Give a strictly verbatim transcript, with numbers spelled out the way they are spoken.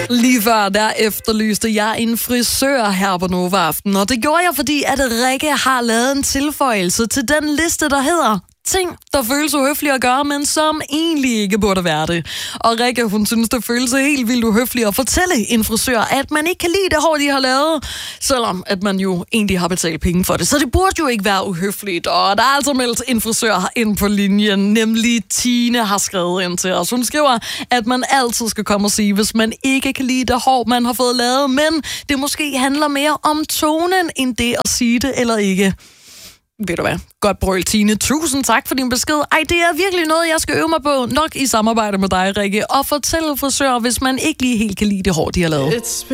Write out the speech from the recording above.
Lige før, der efterlyste jeg en frisør her på Nova Aften, og det gjorde jeg, fordi at Rikke har lavet en tilføjelse til den liste, der hedder ting, der føles uhøflige at gøre, men som egentlig ikke burde være det. Og Rikke, hun synes, det føles helt vildt uhøfligt at fortælle en frisør, at man ikke kan lide det hår, de har lavet, selvom at man jo egentlig har betalt penge for det. Så det burde jo ikke være uhøfligt, og der er altså meldt en frisør ind på linjen, nemlig Tine har skrevet ind til os. Hun skriver, at man altid skal komme og sige, hvis man ikke kan lide det hår, man har fået lavet, men det måske handler mere om tonen, end det at sige det eller ikke. Ved du hvad? Godt brøl, Tine. Tusind tak for din besked. Ej, det er virkelig noget, jeg skal øve mig på. Nok i samarbejde med dig, Rikke. Og fortælle frisører, hvis man ikke lige helt kan lide det hår, de har lavet.